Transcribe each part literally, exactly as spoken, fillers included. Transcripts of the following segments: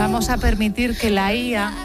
vamos a permitir que la I A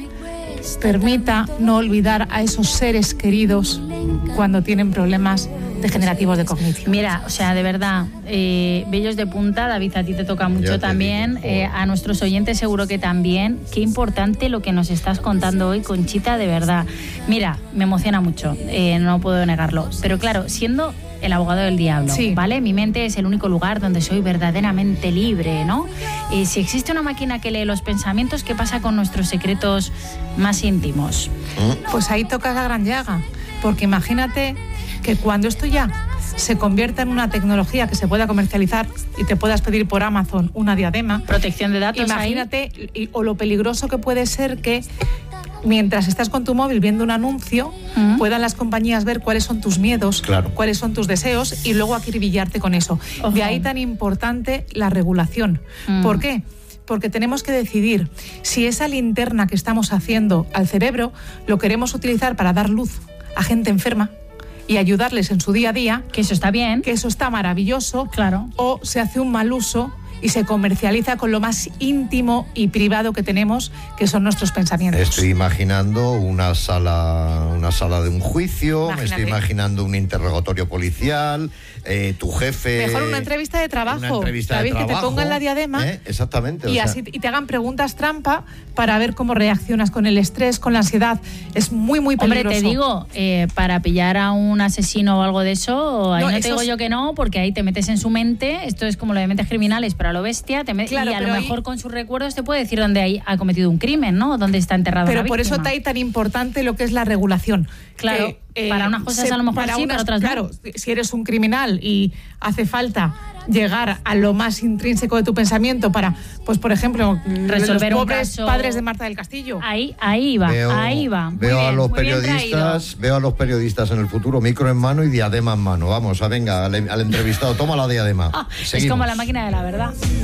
permita no olvidar a esos seres queridos cuando tienen problemas degenerativos de cognición. Mira, o sea, de verdad, eh, vellos de punta, David, a ti te toca mucho te también, digo, eh, a nuestros oyentes seguro que también. Qué importante lo que nos estás contando hoy, Conchita, de verdad. Mira, me emociona mucho, eh, no puedo negarlo, pero claro, siendo el abogado del diablo, sí. ¿vale? Mi mente es el único lugar donde soy verdaderamente libre, ¿no? Y si existe una máquina que lee los pensamientos, ¿qué pasa con nuestros secretos más íntimos? Pues ahí tocas la gran llaga, porque imagínate que cuando esto ya se convierta en una tecnología que se pueda comercializar y te puedas pedir por Amazon una diadema, protección de datos, imagínate ahí. O lo peligroso que puede ser que mientras estás con tu móvil viendo un anuncio, uh-huh. puedan las compañías ver cuáles son tus miedos, claro. cuáles son tus deseos y luego acribillarte con eso. Uh-huh. De ahí tan importante la regulación. Uh-huh. ¿Por qué? Porque tenemos que decidir si esa linterna que estamos haciendo al cerebro lo queremos utilizar para dar luz a gente enferma y ayudarles en su día a día, que eso está bien, que eso está maravilloso, claro, o se hace un mal uso y se comercializa con lo más íntimo y privado que tenemos, que son nuestros pensamientos. Estoy imaginando una sala, una sala de un juicio, Imagínate. me estoy imaginando un interrogatorio policial, eh, tu jefe... Mejor una entrevista de trabajo, una entrevista David, de trabajo, que te pongan la diadema, ¿eh? Exactamente, y, o sea... así, y te hagan preguntas trampa para ver cómo reaccionas con el estrés, con la ansiedad. Es muy, muy peligroso. Hombre, te digo, eh, para pillar a un asesino o algo de eso, ahí no, no te digo es... yo que no, porque ahí te metes en su mente, esto es como lo de mentes criminales, pero a lo bestia, te met... claro, y a lo mejor ahí... con sus recuerdos te puede decir dónde hay, ha cometido un crimen, ¿no? Dónde está enterrado pero la por víctima. eso está ahí tan importante lo que es la regulación. Claro, que, eh, para unas cosas se, a lo mejor para sí, unas, para otras claro, no. Si eres un criminal y hace falta llegar a lo más intrínseco de tu pensamiento para, pues por ejemplo, resolver los un pobres caso... padres de Marta del Castillo. Ahí, ahí va, veo, ahí va. Veo bien, a los periodistas, veo a los periodistas en el futuro, micro en mano y diadema en mano. Vamos, a venga, al, al entrevistado, toma la diadema. Es como la máquina de la verdad.